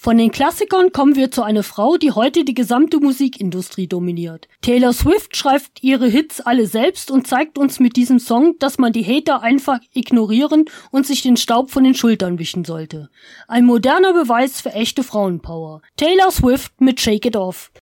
Von den Klassikern kommen wir zu einer Frau, die heute die gesamte Musikindustrie dominiert. Taylor Swift schreibt ihre Hits alle selbst und zeigt uns mit diesem Song, dass man die Hater einfach ignorieren und sich den Staub von den Schultern wischen sollte. Ein moderner Beweis für echte Frauenpower. Taylor Swift mit Shake It Off.